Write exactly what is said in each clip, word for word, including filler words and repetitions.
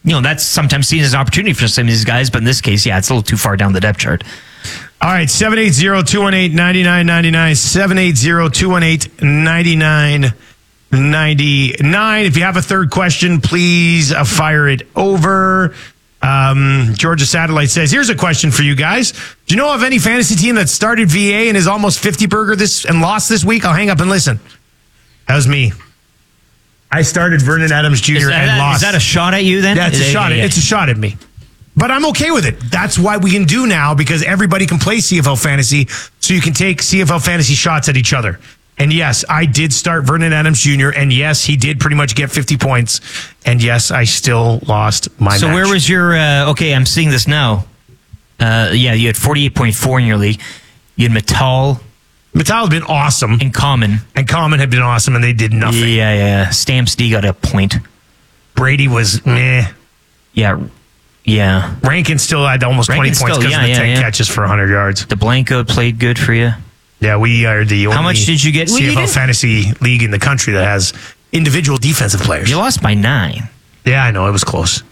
you know, that's sometimes seen as an opportunity for some of these guys. But in this case, yeah, it's a little too far down the depth chart. All right, seven eight zero, two one eight, nine nine nine nine, seven eight zero, two one eight, nine nine nine nine. If you have a third question, please uh, fire it over. Um, Georgia Satellite says, here's a question for you guys. Do you know of any fantasy team that started V A and is almost fifty burger this and lost this week? I'll hang up and listen. That was me. I started Vernon Adams Junior Is that, and lost. Is that a shot at you then? Yeah, it's a shot. At, it's a shot at me. But I'm okay with it. That's why we can do now, because everybody can play C F L Fantasy, so you can take C F L Fantasy shots at each other. And yes, I did start Vernon Adams Junior, and yes, he did pretty much get fifty points. And yes, I still lost my So match. where was your, uh, okay, I'm seeing this now. Uh, yeah, you had forty-eight point four in your league. You had Metal. Metal had been awesome. And Common. And Common had been awesome, and they did nothing. Yeah, yeah. Stamps D got a point. Brady was meh. Yeah, yeah. Rankin still had almost Rankin twenty points still, because yeah, of the yeah, ten yeah. catches for one hundred yards. DeBlanco played good for you. Yeah, we are the only How much did you get? Well, C F L you did- Fantasy League in the country that has individual defensive players. You lost by nine. Yeah, I know. It was close.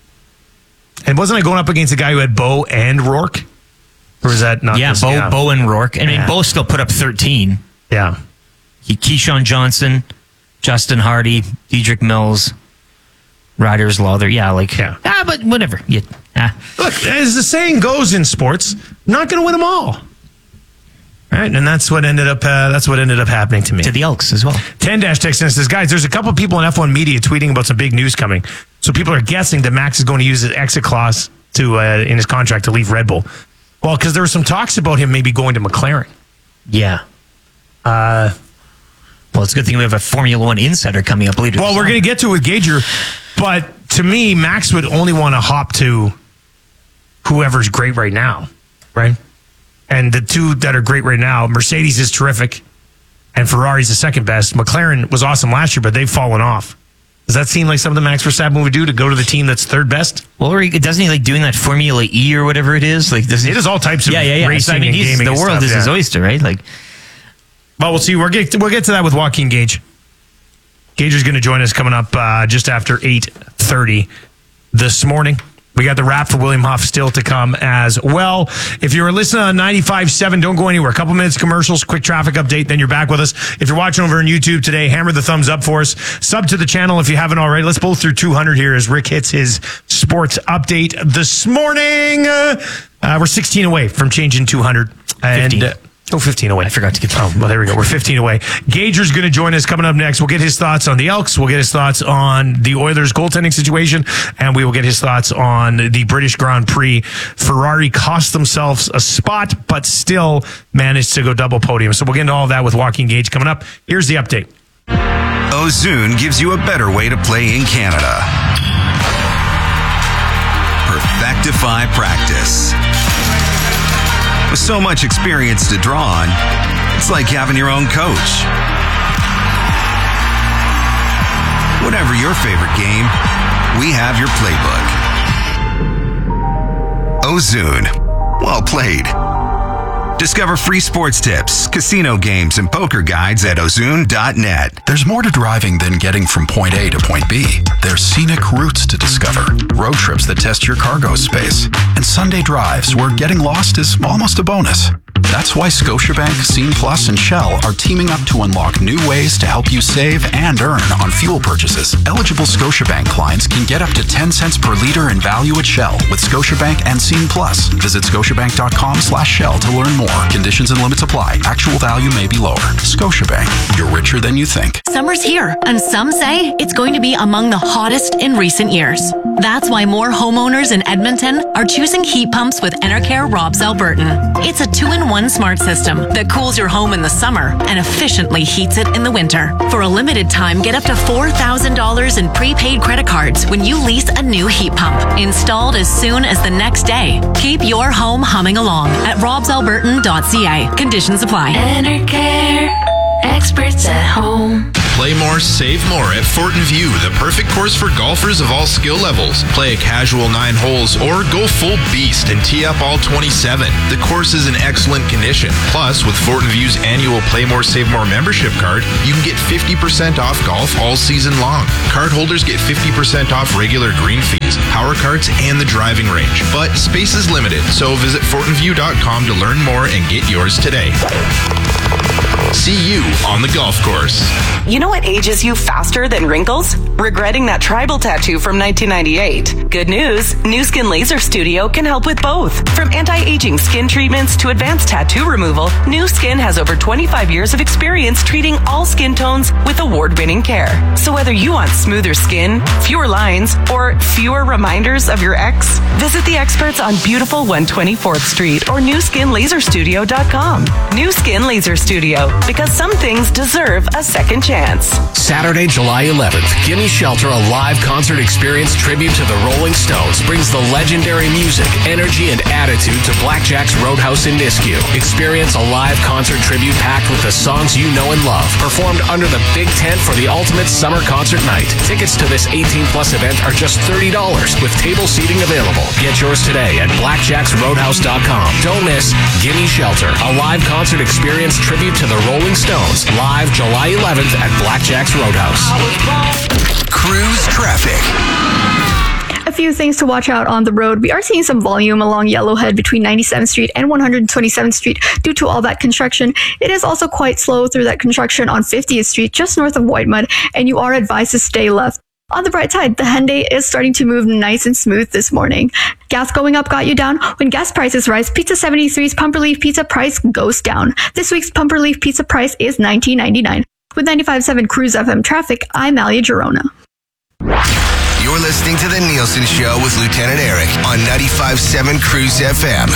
And wasn't I going up against a guy who had Bo and Rourke? Or was that not? Yeah, this- Bo, yeah. Bo and Rourke. I mean, Yeah. Bo still put up thirteen. Yeah. He, Keyshawn Johnson, Justin Hardy, Dedrick Mills, Riders Law. Yeah, like, Yeah. ah, but whatever. Yeah, ah. Look, as the saying goes in sports, not going to win them all. Right, and that's what ended up. Uh, that's what ended up happening to me. To the Elks as well. ten dash text says, guys, there's a couple people in F one media tweeting about some big news coming. So people are guessing that Max is going to use his exit clause to uh, in his contract to leave Red Bull. Well, because there were some talks about him maybe going to McLaren. Yeah. Uh, well, it's a good thing we have a Formula One insider coming up later. Well, we're going to get to it with Gager, but to me, Max would only want to hop to whoever's great right now, right? And the two that are great right now, Mercedes is terrific, and Ferrari's the second best. McLaren was awesome last year, but they've fallen off. Does that seem like something Max Verstappen would do, to go to the team that's third best? Well, or he, doesn't he like doing that Formula E or whatever it is? Like, does he, It is all types of yeah, yeah, yeah. racing So, I mean, and he's- gaming. the and world stuff, is his yeah. oyster, right? Like, Well, we'll see. We'll get to, we'll get to that with Joaquin Gage. Gager's going to join us coming up uh, just after eight thirty this morning. We got the wrap for William Huff still to come as well. If you're listening on ninety-five point seven, don't go anywhere. A couple minutes commercials, quick traffic update, then you're back with us. If you're watching over on YouTube today, hammer the thumbs up for us. Sub to the channel if you haven't already. Let's both through two hundred here as Rick hits his sports update this morning. Uh, uh, we're sixteen away from changing two hundred. And, fifteen. uh, Oh, fifteen away. I forgot to get Oh, well, there we go. We're fifteen away. Gager's going to join us coming up next. We'll get his thoughts on the Elks. We'll get his thoughts on the Oilers goaltending situation. And we will get his thoughts on the British Grand Prix. Ferrari cost themselves a spot, but still managed to go double podium. So we'll get into all of that with Joaquin Gage coming up. Here's the update. Ozune gives you a better way to play in Canada. Perfectify practice. With so much experience to draw on, it's like having your own coach. Whatever your favorite game, we have your playbook. Ozune. Well played. Discover free sports tips, casino games, and poker guides at ozune dot net. There's more to driving than getting from point A to point B. There's scenic routes to discover, road trips that test your cargo space, and Sunday drives where getting lost is almost a bonus. That's why Scotiabank, Scene Plus, and Shell are teaming up to unlock new ways to help you save and earn on fuel purchases. Eligible Scotiabank clients can get up to ten cents per liter in value at Shell with Scotiabank and Scene Plus. Visit scotiabank.com slash Shell to learn more. Conditions and limits apply. Actual value may be lower. Scotiabank. You're richer than you think. Summer's here, and some say it's going to be among the hottest in recent years. That's why more homeowners in Edmonton are choosing heat pumps with Enercare Robs Albertan. It's a two-in-one smart system that cools your home in the summer and efficiently heats it in the winter. For a limited time, get up to four thousand dollars in prepaid credit cards when you lease a new heat pump. Installed as soon as the next day. Keep your home humming along at robs albertan dot c a. Conditions apply. Enercare, experts at home. Play more, save more at Fortin View, the perfect course for golfers of all skill levels. Play a casual nine holes or go full beast and tee up all twenty-seven. The course is in excellent condition. Plus, with Fortin View's annual Play More, Save More membership card, you can get fifty percent off golf all season long. Card holders get fifty percent off regular green fees, power carts, and the driving range. But space is limited, so visit fortin view dot com to learn more and get yours today. See you on the golf course. You know what ages you faster than wrinkles? Regretting that tribal tattoo from nineteen ninety-eight. Good news, New Skin Laser Studio can help with both. From anti-aging skin treatments to advanced tattoo removal, New Skin has over twenty-five years of experience treating all skin tones with award-winning care. So whether you want smoother skin, fewer lines, or fewer reminders of your ex, visit the experts on beautiful one hundred twenty-fourth Street or new skin laser studio dot com. New Skin Laser Studio, because some things deserve a second chance. Saturday, July eleventh, Gimme Shelter, a live concert experience tribute to the Rolling Stones, brings the legendary music, energy, and attitude to Blackjack's Roadhouse in Nisku. Experience a live concert tribute packed with the songs you know and love, performed under the big tent for the ultimate summer concert night. Tickets to this eighteen plus event are just thirty dollars with table seating available. Get yours today at blackjacks roadhouse dot com. Don't miss Gimme Shelter, a live concert experience tribute to the Rolling Stones, live July eleventh at Blackjack's Roadhouse. Cruise traffic. A few things to watch out on the road. We are seeing some volume along Yellowhead between ninety-seventh Street and one hundred twenty-seventh Street due to all that construction. It is also quite slow through that construction on fiftieth Street just north of Whitemud, and you are advised to stay left. On the bright side, the Hyundai is starting to move nice and smooth this morning. Gas going up got you down. When gas prices rise, Pizza seventy-three's Pumper Leaf Pizza price goes down. This week's Pumper Leaf Pizza price is nineteen ninety-nine. With ninety-five point seven Cruise F M traffic, I'm Alia Girona. You're listening to The Nielsen Show with Lieutenant Eric on ninety-five point seven Cruise F M.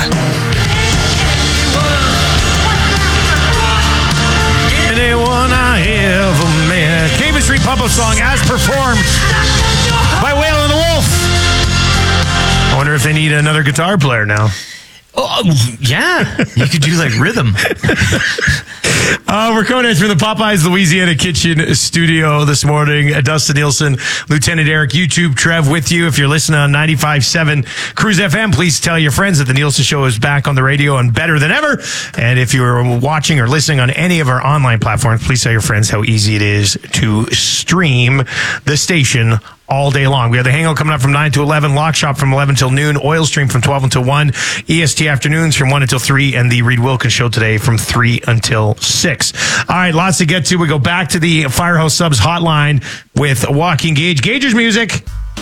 Anyone I ever met. Cave Street Pump-Up song as performed by Whale and the Wolf. I wonder if they need another guitar player now. Oh, yeah. You could do like rhythm. Uh, we're coming in through the Popeyes Louisiana Kitchen studio this morning. Uh, Dustin Nielsen, Lieutenant Eric, YouTube, Trev with you. If you're listening on ninety-five point seven Cruise F M, please tell your friends that the Nielsen Show is back on the radio and better than ever. And if you're watching or listening on any of our online platforms, please tell your friends how easy it is to stream the station all day long. We have the Hangout coming up from nine to eleven, Lock Shop from eleven till noon, Oil Stream from twelve until one, E S T Afternoons from one until three, and the Reed Wilkins Show today from three until six. All right, lots to get to. We go back to the Firehouse Subs hotline with Walking Gage. Gage's music.